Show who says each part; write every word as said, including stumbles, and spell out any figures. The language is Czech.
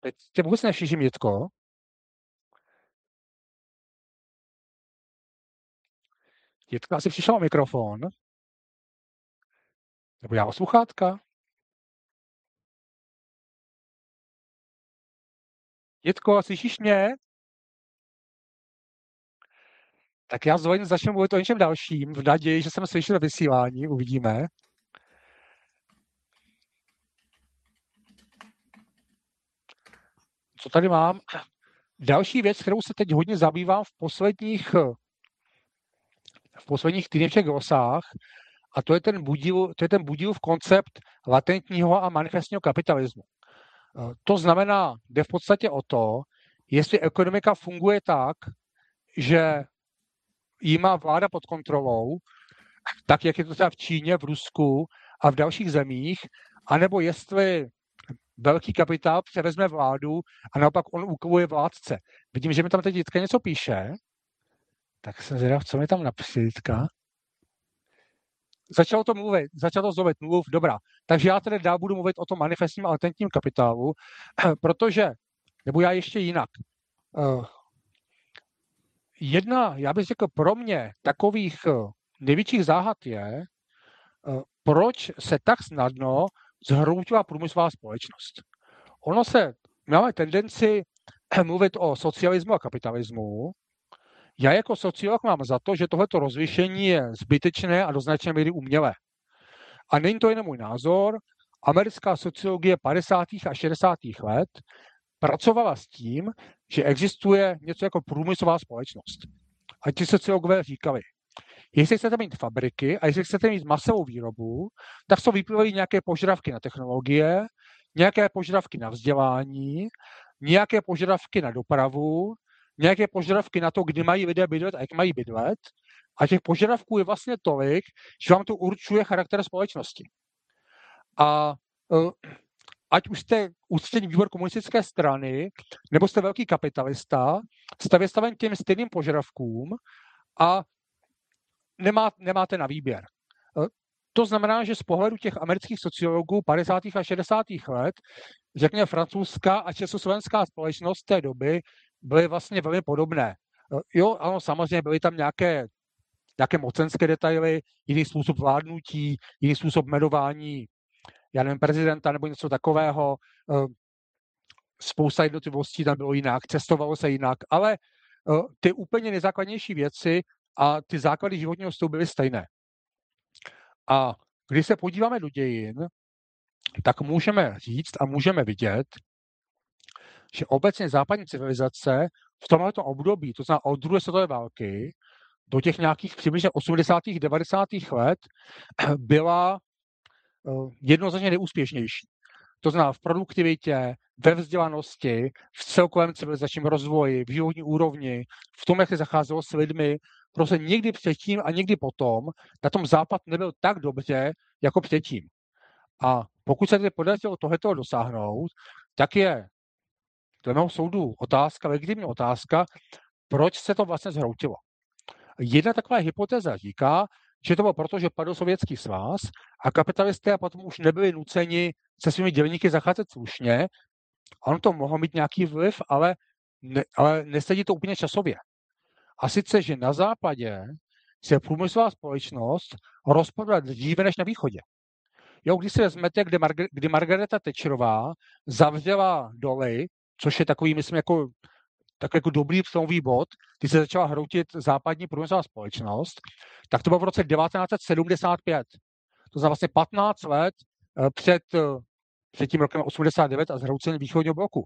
Speaker 1: Teď tě vůbec neslyším, Jitko. Jitko, asi přišel o mikrofon. Nebo já o sluchátka. Jitko, slyšíš mě? Tak já zvolím začnu mluvit o něčem dalším, v naději, že jsem slyšel vysílání, uvidíme. Co tady mám? Další věc, kterou se teď hodně zabývám v posledních, v posledních týdnech glosách, a to je ten Budíl, to je ten Budílův koncept latentního a manifestního kapitalismu. To znamená, jde v podstatě o to, jestli ekonomika funguje tak, že ji má vláda pod kontrolou, tak jak je to třeba v Číně, v Rusku a v dalších zemích, anebo jestli velký kapitál převezme vládu a naopak on úkoluje vládce. Vidím, že mi tam teď Jitka něco píše, tak jsem zvědav, co mi tam napíše Jitka. Začalo to mluvit, začalo to zlobit, mluv, dobrá. Takže já tedy dál budu mluvit o tom manifestním a latentním kapitálu, protože, nebo já ještě jinak, jedna, já bych řekl pro mě, takových největších záhad je, proč se tak snadno zhroutila průmyslová společnost. Ono se, máme tendenci mluvit o socialismu a kapitalismu. Já jako sociolog mám za to, že tohleto rozlišení je zbytečné a do značné míry umělé. A není to jen můj názor. Americká sociologie padesátých a šedesátých let pracovala s tím, že existuje něco jako průmyslová společnost. A ti sociologové říkali, jestli chcete mít fabriky a jestli chcete mít masovou výrobu, tak jsou vyplývají nějaké požadavky na technologie, nějaké požadavky na vzdělání, nějaké požadavky na dopravu, nějaké požadavky na to, kdy mají lidé bydlet a jak mají bydlet. A těch požadavků je vlastně tolik, že vám to určuje charakter společnosti. A uh, ať už jste ústřední výbor komunistické strany, nebo jste velký kapitalista, jste vystaven těm stejným požadavkům a nemá, nemáte na výběr. To znamená, že z pohledu těch amerických sociologů padesátých a šedesátých let, řekněme francouzská a československá společnost té doby byly vlastně velmi podobné. Jo, ano, samozřejmě byly tam nějaké, nějaké mocenské detaily, jiný způsob vládnutí, jiný způsob jmenování, já nevím, prezidenta nebo něco takového. Spousta jednotlivostí tam bylo jinak, cestovalo se jinak, ale ty úplně nejzákladnější věci a ty základy životního stylu byly stejné. A když se podíváme do dějin, tak můžeme říct a můžeme vidět, že obecně západní civilizace v tomto období, to znamená od druhé světové války do těch nějakých přibližně osmdesátých devadesátých let, byla jednoznačně neúspěšnější. To znamená v produktivitě, ve vzdělanosti, v celkovém civilizačním rozvoji, v životní úrovni, v tom, jak se zacházelo s lidmi. Prostě nikdy předtím a nikdy potom na tom západ nebyl tak dobře, jako předtím. A pokud se tedy podařilo tohleto dosáhnout, tak je dle mého soudu otázka, legitimní otázka, proč se to vlastně zhroutilo. Jedna taková hypotéza říká, že to bylo proto, že padl Sovětský svaz a kapitalisté a potom už nebyli nuceni se svými dělníky zacházet slušně. Ono to mohlo mít nějaký vliv, ale, ne, ale nesedí to úplně časově. A sice, že na západě se průmyslová společnost rozpadla dříve než na východě. Jo, když si vezmete, kdy, Marg- kdy Margareta Thatcherová zavřela doly, což je takový, myslím, jako, takový jako dobrý přelomový bod, kdy se začala hroutit západní průmyslová společnost, tak to bylo v roce devatenáct set sedmdesát pět. To znamená vlastně patnáct let před, před tím rokem osmdesát devět a zhroucením východního bloku.